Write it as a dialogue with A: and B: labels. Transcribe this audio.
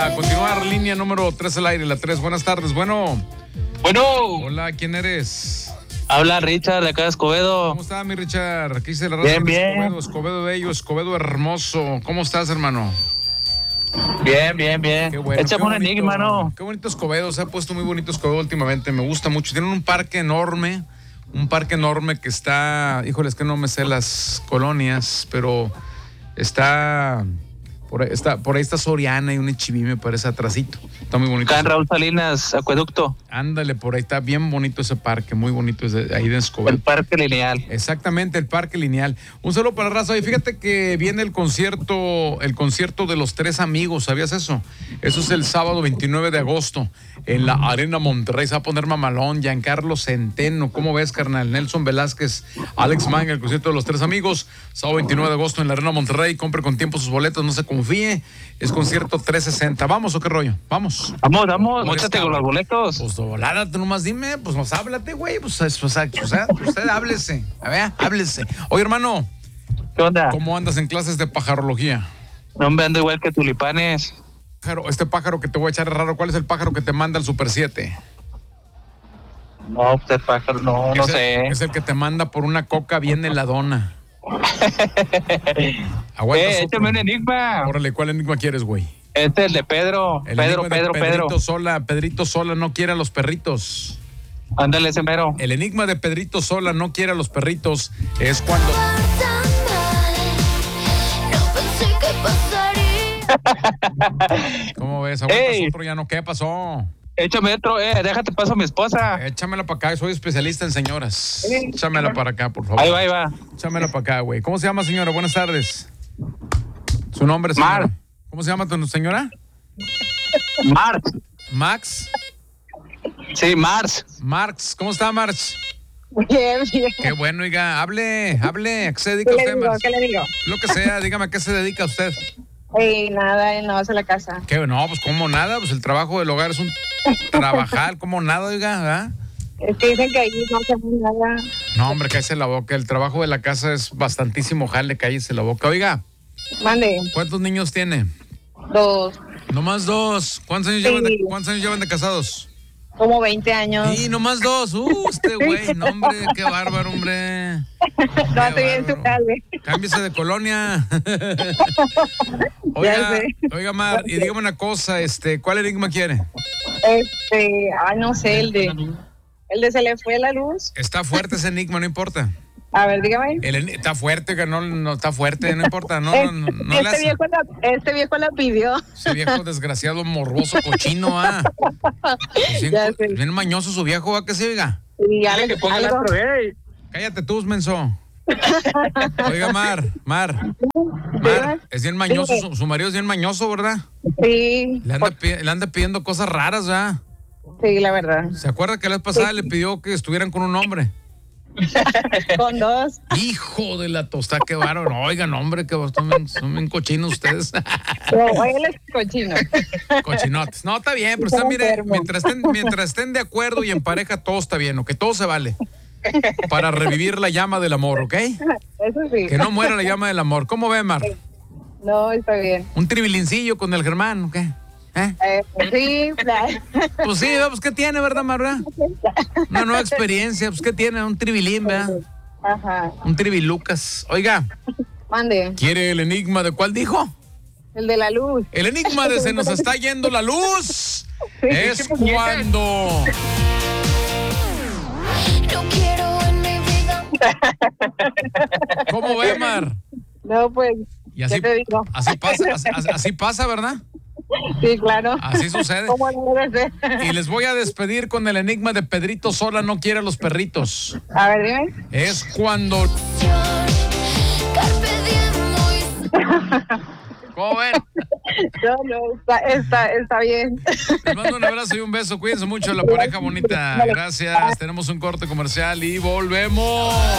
A: para continuar, línea número 3 al aire, la 3. Buenas tardes, bueno. Hola, ¿quién eres?
B: Habla Richard, de acá de Escobedo.
A: ¿Cómo está, mi Richard? ¿Qué dice la raza?
B: Bien.
A: Escobedo bello, Escobedo hermoso. ¿Cómo estás, hermano?
B: Bien.
A: Qué bueno.
B: Échame un enigma, ¿no?
A: Qué bonito Escobedo, se ha puesto muy bonito Escobedo últimamente, me gusta mucho. Tienen un parque enorme que está, híjole, es que no me sé las colonias, pero está por ahí está Soriana y un H-E-B, me parece, atrasito. Está muy bonito.
B: Acá en Raúl Salinas, Acueducto.
A: Ándale, por ahí está bien bonito ese parque, muy bonito, ahí de Escobedo.
B: El Parque Lineal.
A: Exactamente, el Parque Lineal. Un saludo para la raza. Y fíjate que viene el concierto de los 3 amigos, ¿sabías eso? Eso es el sábado 29 de agosto en la Arena Monterrey. Se va a poner mamalón, Giancarlo Centeno. ¿Cómo ves, carnal? Nelson Velázquez, Alex Manga, el concierto de los 3 amigos. Sábado 29 de agosto en la Arena Monterrey. Compre con tiempo sus boletos, no se confíe. Es concierto 360. ¿Vamos o qué rollo? Vamos.
B: Vamos, móchate con los boletos.
A: Pues de volada, tú nomás dime, pues nos háblate, güey. Pues usted háblese. A ver, háblese. Oye, hermano.
B: ¿Qué onda?
A: ¿Cómo andas en clases de pajarología?
B: No me ando igual que tulipanes.
A: Este pájaro que te voy a echar es raro. ¿Cuál es el pájaro que te manda el Super 7?
B: No, usted pájaro, no sé.
A: Es el que te manda por una coca bien heladona. Aguanta.
B: Échame un enigma.
A: Órale, ¿cuál enigma quieres, güey?
B: Este es el de Pedro. Pedro.
A: Pedrito Sola no quiere a los perritos.
B: Ándale, ese mero.
A: El enigma de Pedrito Sola no quiere a los perritos es cuando... ¿Cómo ves? Aguantas otro, ya no. ¿Qué pasó?
B: Échame otro, déjate paso a mi esposa.
A: Échamela para acá, soy especialista en señoras. Échamela para acá, por favor.
B: Ahí va.
A: Échamela para acá, güey. ¿Cómo se llama, señora? Buenas tardes. ¿Su nombre, señora?
B: Mar.
A: ¿Cómo se llama tu señora?
B: Marx.
A: ¿Max?
B: Sí, Marx.
A: Marx. ¿Cómo está, Marx?
C: Bien.
A: Qué bueno, oiga. Hable. ¿A qué se dedica usted, Marx?
C: ¿Qué le digo?
A: Lo que sea, dígame, ¿a qué se dedica usted?
C: Nada, él no hace la casa.
A: ¿Qué? No, pues ¿cómo nada? Pues el trabajo del hogar es un trabajar, ¿cómo nada, oiga? ¿Ah?
C: Es que dicen que ahí no hacemos nada.
A: No, hombre, cállese la boca. El trabajo de la casa es bastantísimo jale, cállese la boca. Oiga,
C: Mande.
A: ¿cuántos niños tiene?
C: 2.
A: Nomás 2. ¿Cuántos años llevan de casados?
C: Como 20 años.
A: Sí, nomás 2. Este güey, no, hombre, qué bárbaro, hombre.
C: No hace bien su calle.
A: Cámbiese de colonia. Oiga, Mar, y dígame una cosa, ¿cuál enigma quiere?
C: No sé, el de se le fue la luz.
A: Está fuerte ese enigma, no importa.
C: A ver, dígame.
A: Está fuerte, que no está fuerte, no importa. No
C: Este viejo la pidió.
A: Ese viejo desgraciado, morboso, cochino,
C: Ya sé.
A: Bien mañoso su viejo, ¿a qué se oiga?
C: Y ya que ponga la
A: Cállate tú, menso. Oiga, Mar, es bien mañoso, su marido es bien mañoso, ¿verdad?
C: Sí.
A: Le anda pidiendo cosas raras, ¿verdad?
C: Sí, la verdad.
A: ¿Se acuerda que la vez pasada le pidió que estuvieran con un hombre?
C: Con 2.
A: Hijo de la tostada, qué bárbaro. Oigan, hombre, que son bien cochinos ustedes.
C: No, él es cochino.
A: Cochinotes. No, está bien, pero usted, mire, mientras estén de acuerdo y en pareja, todo está bien, ¿ok? Todo se vale. Para revivir la llama del amor, ¿ok?
C: Eso sí.
A: Que no muera la llama del amor. ¿Cómo ve, Mar?
C: No, está bien.
A: Un tribilincillo con el Germán, ¿ok?
C: Sí,
A: Pues sí, pues ¿qué tiene, verdad, Mar? Una nueva experiencia, pues ¿qué tiene? Un tribilín, ¿verdad?
C: Ajá.
A: Un tribilucas. Oiga,
C: Mande.
A: ¿quiere el enigma de cuál dijo?
C: El de la luz.
A: El enigma de se nos está yendo la luz es cuando...
D: No quiero en mi vida.
A: ¿Cómo ve, Mar?
C: No, pues,
A: Y así,
C: ¿qué te digo?
A: así pasa, ¿verdad?
C: Sí, claro.
A: Así sucede.
C: ¿Cómo no debe ser?
A: Y les voy a despedir con el enigma de Pedrito Sola no quiere a los perritos.
C: A ver, dime.
A: Es cuando...
D: Carpe diem.
A: ¿Cómo ven?
C: No, está bien.
A: Les mando un abrazo y un beso. Cuídense mucho, la pareja bonita. Gracias. Tenemos un corte comercial y volvemos.